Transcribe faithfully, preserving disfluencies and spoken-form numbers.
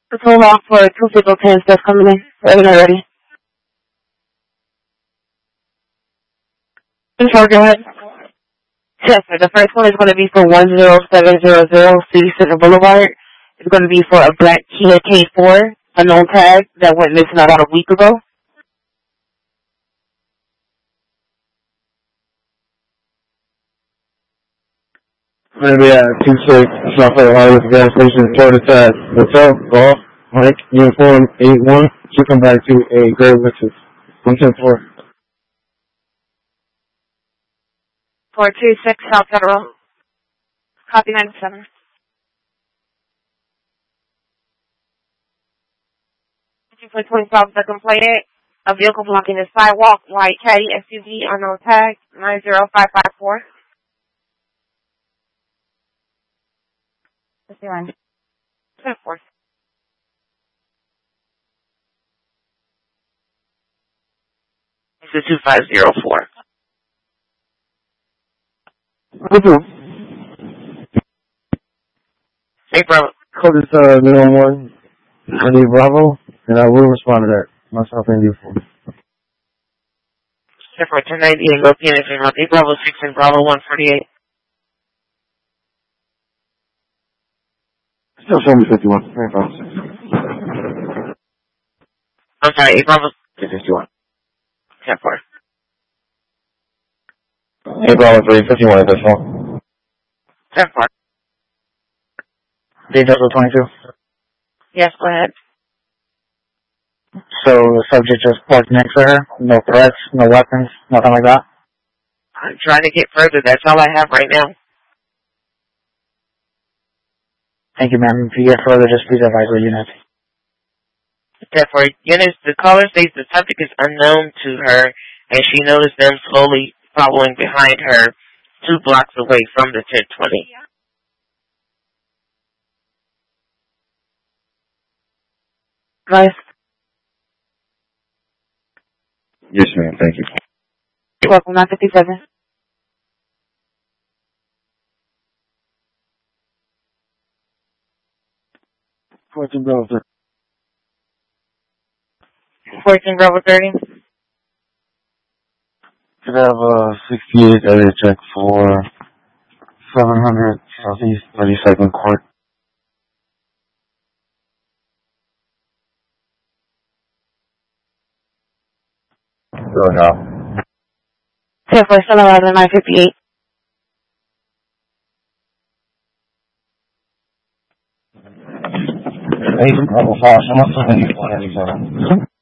Let's hold off for two people ten stuff coming in. Ready, not ready. Before, go ahead. Yes, sir. The first one is going to be for one zero seven zero zero City Center Boulevard. It's going to be for a black Kia K four, unknown tag, that went missing about a week ago. Maybe at two six, South Lake Highway gas station, Florida Tag, Hotel, Golf, Mike, Uniform, eight one, should come back to a gray Lexus, one ten four. four two six South Federal. Copy ninety-seven. For twenty-five second plate, a vehicle blocking the sidewalk, white Caddy S U V, unknown tag, nine zero five five four. What's your line? ten four. It's a two five zero four. Hey, Bravo. Code is uh, zero one, Andy Bravo, and I will respond to that. Myself and you for. For ten ninety and go P N F and Route eight Bravo six and Bravo one forty-eight. Still show me fifty-one. Hey, Bravo six. I'm sorry, eight Bravo fifty-one. ten four. Hey, Bravo three, fifty-one at this one. ten four. D W twenty-two. Yes, go ahead. So the subject just parked next to her? No threats, no weapons, nothing like that? I'm trying to get further. That's all I have right now. Thank you, ma'am. If you get further, just please advise the unit. Therefore, units, the caller states the subject is unknown to her, and she noticed them slowly following behind her two blocks away from the ten twenty. Guys? Yes, ma'am. Thank you. You're welcome. nine fifty-seven. fourteen Bravo thirty. fourteen Bravo thirty. Could I have a sixty-eight area check for seven hundred Southeast thirty-second Court? Go now. ten four, seven eleven, nine fifty-eight. Hey, Bravo five, I'm not seventy-four.